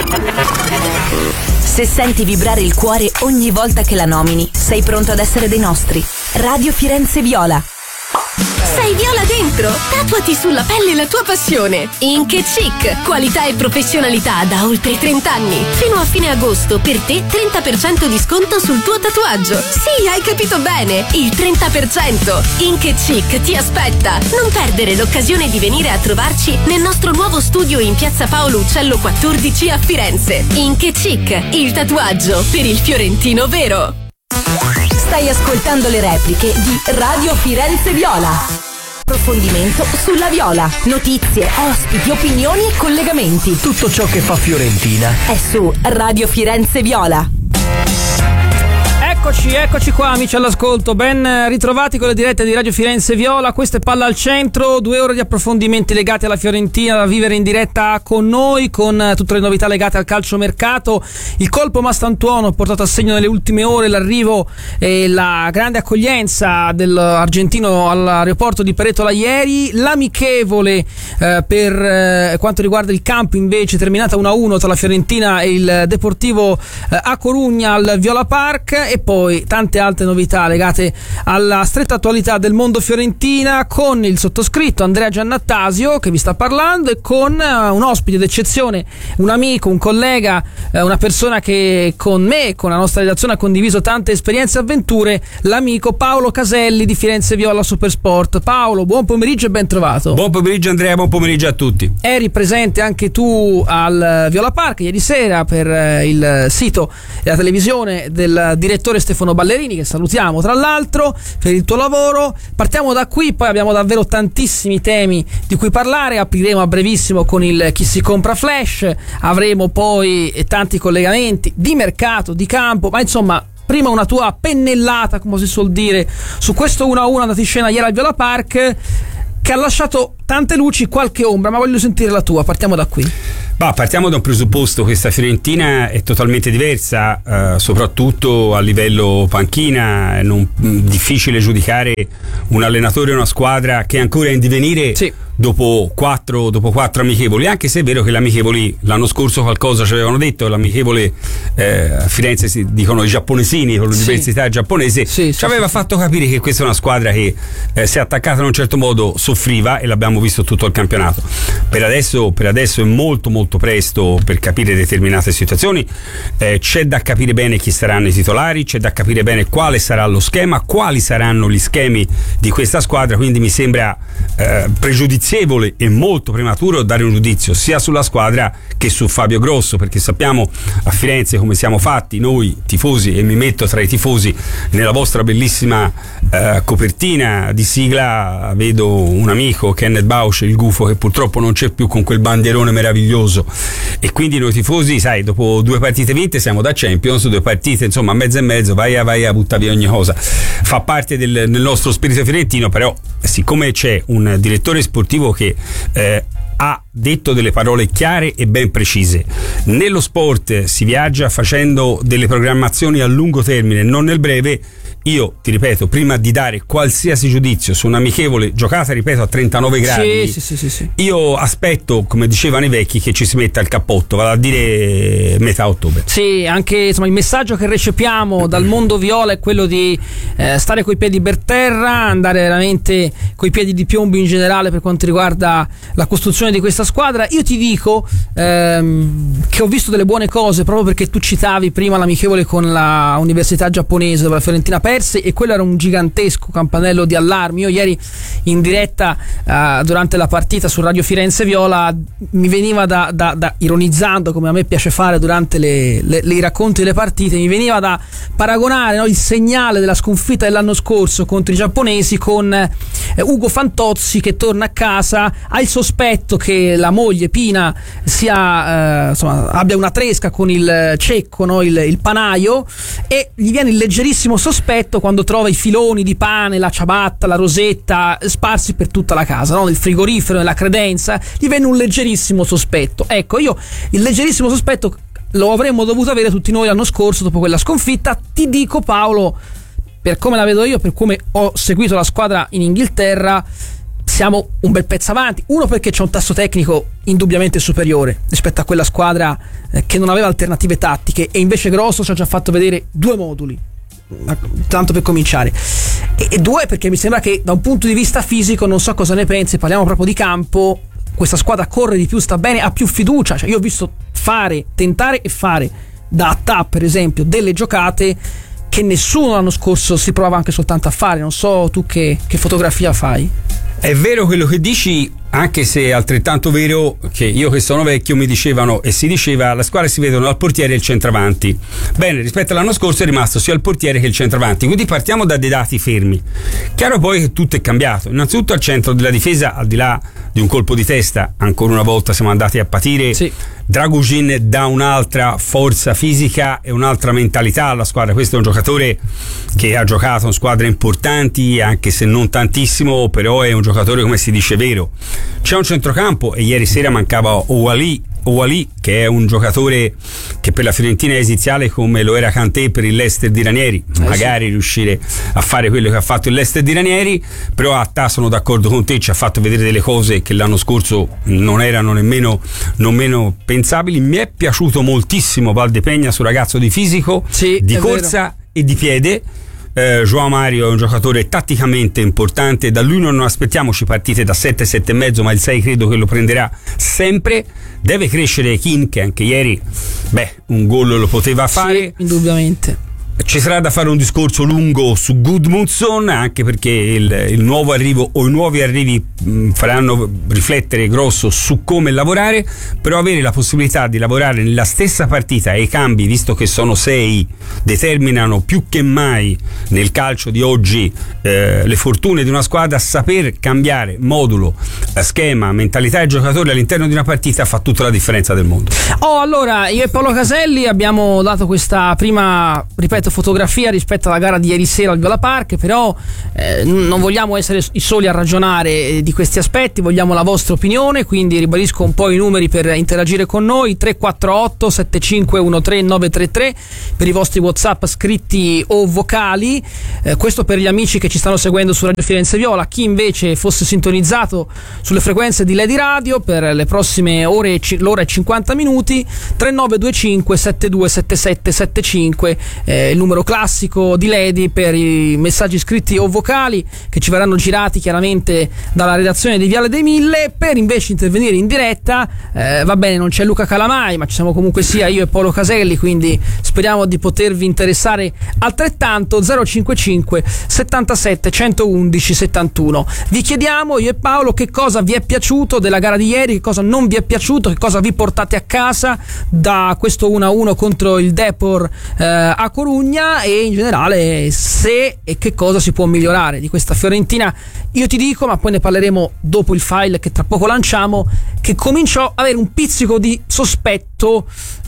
Se senti vibrare il cuore ogni volta che la nomini, sei pronto ad essere dei nostri. Radio Firenze Viola. Sei viola dentro? Tatuati sulla pelle la tua passione. Ink & Chic, qualità e professionalità da oltre 30 anni. Fino a fine agosto per te 30% di sconto sul tuo tatuaggio. Sì, hai capito bene, il 30%. Ink & Chic ti aspetta. Non perdere l'occasione di venire a trovarci nel nostro nuovo studio in piazza Paolo Uccello 14 a Firenze. Ink & Chic, il tatuaggio per il fiorentino vero. Stai ascoltando le repliche di Radio Firenze Viola. Approfondimento sulla Viola. Notizie, ospiti, opinioni e collegamenti. Tutto ciò che fa Fiorentina è su Radio Firenze Viola. Eccoci qua amici all'ascolto, ben ritrovati con le dirette di Radio Firenze Viola. Questa è Palla al Centro, 2 ore di approfondimenti legati alla Fiorentina da vivere in diretta con noi, con tutte le novità legate al calciomercato. Il colpo Mastantuono portato a segno nelle ultime ore l'arrivo e la grande accoglienza dell'argentino all'aeroporto di Peretola ieri. L'amichevole per quanto riguarda il campo invece terminata 1-1 tra la Fiorentina e il Deportivo a Corugna al Viola Park, e poi tante altre novità legate alla stretta attualità del mondo Fiorentina con il sottoscritto Andrea Giannattasio che vi sta parlando, e con un ospite d'eccezione, un amico, un collega, una persona che con me, con la nostra redazione ha condiviso tante esperienze e avventure, l'amico Paolo Caselli di Firenze Viola Supersport. Paolo, buon pomeriggio e ben trovato. Buon pomeriggio Andrea, buon pomeriggio a tutti. Eri presente anche tu al Viola Park ieri sera per il sito e la televisione del direttore Stefano Ballerini, che salutiamo tra l'altro per il tuo lavoro. Partiamo da qui, poi abbiamo davvero tantissimi temi di cui parlare. Apriremo a brevissimo con il Chi si compra flash, avremo poi tanti collegamenti di mercato, di campo, ma insomma prima una tua pennellata, come si suol dire, su questo 1-1 andato in scena ieri al Viola Park, che ha lasciato tante luci, qualche ombra, ma voglio sentire la tua. Partiamo da qui. Partiamo da un presupposto: questa Fiorentina è totalmente diversa, soprattutto a livello panchina. È difficile giudicare un allenatore e una squadra che è ancora in divenire. Sì. Dopo quattro amichevoli, anche se è vero che le amichevoli l'anno scorso qualcosa ci avevano detto. L'amichevole a Firenze si dicono i giapponesini con l'università giapponese, ci aveva fatto capire che questa è una squadra che se attaccata in un certo modo soffriva, e l'abbiamo visto tutto il campionato. Per adesso è molto molto presto per capire determinate situazioni. C'è da capire bene chi saranno i titolari, c'è da capire bene quale sarà lo schema, quali saranno gli schemi di questa squadra, quindi mi sembra pregiudizievole e molto prematuro dare un giudizio sia sulla squadra che su Fabio Grosso, perché sappiamo a Firenze come siamo fatti noi tifosi, e mi metto tra i tifosi. Nella vostra bellissima copertina di sigla vedo un amico, Kenneth Bausch, il gufo, che purtroppo non c'è più con quel bandierone meraviglioso, e quindi noi tifosi, sai, dopo 2 partite vinte siamo da Champions, 2 partite insomma mezzo e mezzo, vai a buttare via ogni cosa. Fa parte del nostro spirito fiorentino, però siccome c'è un direttore sportivo che ha detto delle parole chiare e ben precise: nello sport si viaggia facendo delle programmazioni a lungo termine, non nel breve. Io ti ripeto, prima di dare qualsiasi giudizio su un'amichevole giocata, ripeto, a 39 gradi, sì. Io aspetto, come dicevano i vecchi, che ci si metta il cappotto, vale a dire metà ottobre. Sì, anche insomma il messaggio che recepiamo dal mondo viola è quello di stare coi piedi per terra, andare veramente coi piedi di piombo in generale per quanto riguarda la costruzione di questa squadra. Io ti dico che ho visto delle buone cose, proprio perché tu citavi prima l'amichevole con la università giapponese dove la Fiorentina perse, e quello era un gigantesco campanello di allarme. Io ieri in diretta durante la partita su Radio Firenze Viola mi veniva da ironizzando, come a me piace fare durante i racconti delle partite, mi veniva da paragonare, no, il segnale della sconfitta dell'anno scorso contro i giapponesi con Ugo Fantozzi che torna a casa, ha il sospetto che la moglie Pina abbia una tresca con il cecco, no, il panaio, e gli viene il leggerissimo sospetto quando trova i filoni di pane, la ciabatta, la rosetta sparsi per tutta la casa, no? Nel frigorifero, nella credenza, gli viene un leggerissimo sospetto. Ecco, io il leggerissimo sospetto lo avremmo dovuto avere tutti noi l'anno scorso dopo quella sconfitta. Ti dico, Paolo, per come la vedo io, per come ho seguito la squadra in Inghilterra, siamo un bel pezzo avanti. Uno, perché c'è un tasso tecnico indubbiamente superiore rispetto a quella squadra che non aveva alternative tattiche, e invece Grosso ci ha già fatto vedere 2 moduli, tanto per cominciare, e 2, perché mi sembra che da un punto di vista fisico, non so cosa ne pensi, parliamo proprio di campo, questa squadra corre di più, sta bene, ha più fiducia. Cioè, io ho visto tentare e fare da Attà, per esempio, delle giocate che nessuno l'anno scorso si provava anche soltanto a fare. Non so tu che fotografia fai. È vero quello che dici, anche se è altrettanto vero che io, che sono vecchio, mi dicevano e si diceva: la squadra si vedono al portiere e il centravanti. Bene, rispetto all'anno scorso è rimasto sia il portiere che il centravanti, quindi partiamo da dei dati fermi. Chiaro poi che tutto è cambiato. Innanzitutto al centro della difesa, al di là di un colpo di testa, ancora una volta siamo andati a patire. Sì. Dragushin dà un'altra forza fisica e un'altra mentalità alla squadra. Questo è un giocatore che ha giocato in squadre importanti, anche se non tantissimo, però è un giocatore, come si dice, vero. C'è un centrocampo, e ieri sera mancava Ouali, che è un giocatore che per la Fiorentina è esiziale come lo era Kanté per il Leicester di Ranieri. Magari sì, riuscire a fare quello che ha fatto il Leicester di Ranieri. Però Attà, sono d'accordo con te, ci ha fatto vedere delle cose che l'anno scorso non erano nemmeno pensabili. Mi è piaciuto moltissimo Valdepegna, sul ragazzo di fisico, sì, di corsa e di piede. João Mario è un giocatore tatticamente importante, da lui non aspettiamoci partite da 7-7,5, ma il 6 credo che lo prenderà sempre. Deve crescere Kin, che anche ieri un gol lo poteva fare, sì, indubbiamente. Ci sarà da fare un discorso lungo su Gudmundsson, anche perché il nuovo arrivo o i nuovi arrivi faranno riflettere Grosso su come lavorare. Però avere la possibilità di lavorare nella stessa partita, e i cambi, visto che sono 6, determinano più che mai nel calcio di oggi le fortune di una squadra. Saper cambiare modulo, schema, mentalità e giocatori all'interno di una partita fa tutta la differenza del mondo. Allora, io e Paolo Caselli abbiamo dato questa prima, ripeto, fotografia rispetto alla gara di ieri sera al Viola Park, però non vogliamo essere i soli a ragionare di questi aspetti, vogliamo la vostra opinione, quindi ribadisco un po' i numeri per interagire con noi: 348 7513 933 per i vostri WhatsApp scritti o vocali, questo per gli amici che ci stanno seguendo su Radio Firenze Viola. Chi invece fosse sintonizzato sulle frequenze di Lady Radio per le prossime ore, l'ora e 50 minuti, 3925 727775, il numero classico di Lady per i messaggi scritti o vocali che ci verranno girati chiaramente dalla redazione di Viale dei Mille. Per invece intervenire in diretta, va bene, non c'è Luca Calamai, ma ci siamo comunque sia io e Paolo Caselli, quindi speriamo di potervi interessare altrettanto. 055 77 111 71. Vi chiediamo, io e Paolo, che cosa vi è piaciuto della gara di ieri, che cosa non vi è piaciuto, che cosa vi portate a casa da questo 1-1 contro il Depor a Corugna, e in generale se e che cosa si può migliorare di questa Fiorentina. Io ti dico, ma poi ne parleremo dopo il file che tra poco lanciamo, che comincio ad avere un pizzico di sospetto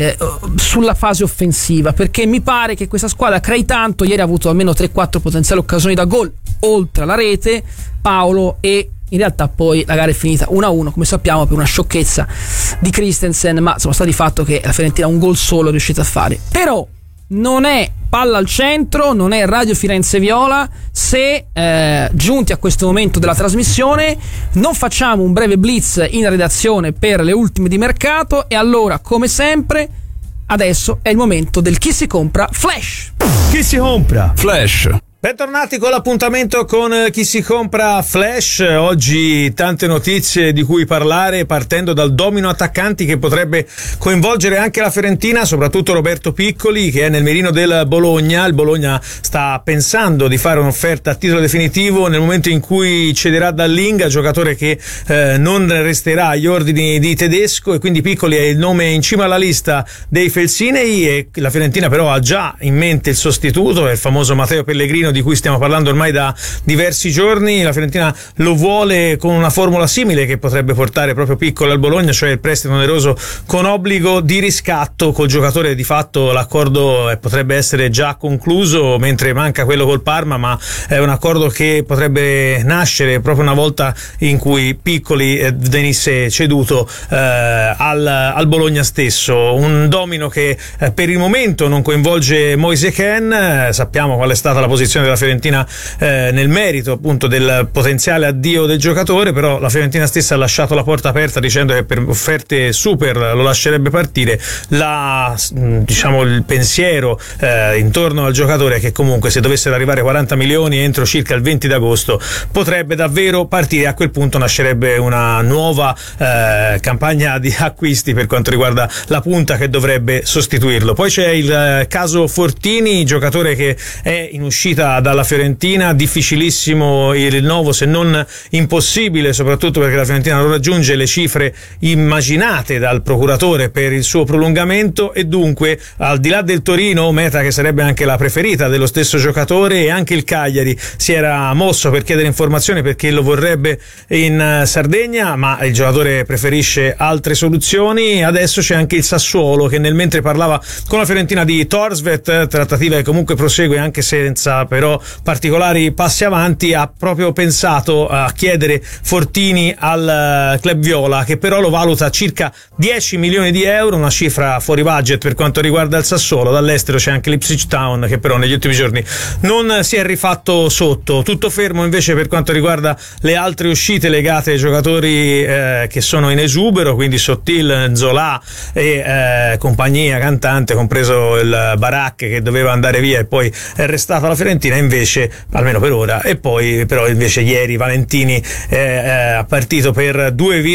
sulla fase offensiva, perché mi pare che questa squadra crei tanto. Ieri ha avuto almeno 3-4 potenziali occasioni da gol oltre alla rete, Paolo, e in realtà poi la gara è finita 1-1, come sappiamo, per una sciocchezza di Christensen, ma insomma sta di fatto che la Fiorentina un gol solo è riuscita a fare. Però non è palla al centro, non è Radio Firenze Viola se giunti a questo momento della trasmissione non facciamo un breve blitz in redazione per le ultime di mercato. E allora, come sempre, adesso è il momento del Chi si compra Flash. Chi si compra Flash? Bentornati con l'appuntamento con Chi si compra Flash. Oggi tante notizie di cui parlare, partendo dal domino attaccanti che potrebbe coinvolgere anche la Fiorentina, soprattutto Roberto Piccoli, che è nel mirino del Bologna. Il Bologna sta pensando di fare un'offerta a titolo definitivo nel momento in cui cederà Dallinga, giocatore che non resterà agli ordini di Tedesco, e quindi Piccoli è il nome in cima alla lista dei Felsinei. E la Fiorentina però ha già in mente il sostituto, è il famoso Matteo Pellegrino, di cui stiamo parlando ormai da diversi giorni. La Fiorentina lo vuole con una formula simile che potrebbe portare proprio Piccolo al Bologna, cioè il prestito oneroso con obbligo di riscatto. Col giocatore di fatto l'accordo potrebbe essere già concluso, mentre manca quello col Parma, ma è un accordo che potrebbe nascere proprio una volta in cui Piccoli venisse ceduto al Bologna stesso. Un domino che per il momento non coinvolge Moise Kean. Sappiamo qual è stata la posizione valutazione della Fiorentina nel merito appunto del potenziale addio del giocatore, però la Fiorentina stessa ha lasciato la porta aperta dicendo che per offerte super lo lascerebbe partire. Diciamo il pensiero intorno al giocatore è che comunque se dovessero arrivare 40 milioni entro circa il 20 d'agosto potrebbe davvero partire. A quel punto nascerebbe una nuova campagna di acquisti per quanto riguarda la punta che dovrebbe sostituirlo. Poi c'è il caso Fortini, giocatore che è in uscita dalla Fiorentina, difficilissimo il rinnovo, se non impossibile, soprattutto perché la Fiorentina non raggiunge le cifre immaginate dal procuratore per il suo prolungamento, e dunque al di là del Torino, meta che sarebbe anche la preferita dello stesso giocatore, e anche il Cagliari si era mosso per chiedere informazioni perché lo vorrebbe in Sardegna, ma il giocatore preferisce altre soluzioni. Adesso c'è anche il Sassuolo che mentre parlava con la Fiorentina di Torsvet, trattativa che comunque prosegue anche senza però particolari passi avanti, ha proprio pensato a chiedere Fortini al club viola, che però lo valuta circa 10 milioni di euro, una cifra fuori budget per quanto riguarda il Sassuolo. Dall'estero c'è anche l'Ipswich Town che però negli ultimi giorni non si è rifatto sotto. Tutto fermo invece per quanto riguarda le altre uscite legate ai giocatori che sono in esubero, quindi Sottil, Nzola e compagnia cantante, compreso il Baracche che doveva andare via e poi è restato alla Fiorentina invece, almeno per ora. E poi però invece ieri Valentini è partito per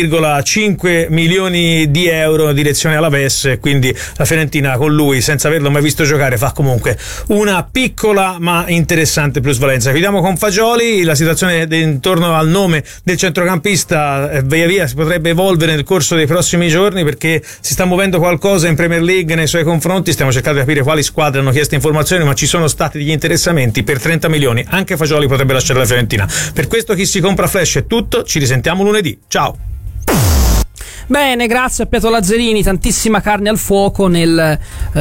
2,5 milioni di euro in direzione Alaves, quindi la Fiorentina con lui, senza averlo mai visto giocare, fa comunque una piccola ma interessante plusvalenza. Chiudiamo con Fagioli. La situazione intorno al nome del centrocampista via via si potrebbe evolvere nel corso dei prossimi giorni, perché si sta muovendo qualcosa in Premier League nei suoi confronti. Stiamo cercando di capire quali squadre hanno chiesto informazioni, ma ci sono stati degli interessamenti per 30 milioni. Anche Fagioli potrebbe lasciare la Fiorentina. Per questo Chi si compra Flash è tutto, ci risentiamo lunedì. Ciao. Bene, grazie a Pietro Lazzarini, tantissima carne al fuoco nel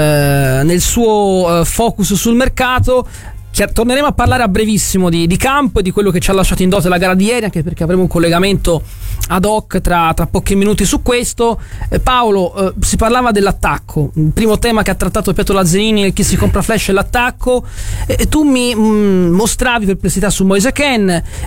suo focus sul mercato. Torneremo a parlare a brevissimo di campo e di quello che ci ha lasciato in dote la gara di ieri, anche perché avremo un collegamento ad hoc tra pochi minuti su questo. Paolo, si parlava dell'attacco. Il primo tema che ha trattato Pietro Lazzarini nel Chi si compra Flash è l'attacco. Tu mi mostravi perplessità su Moise Kean.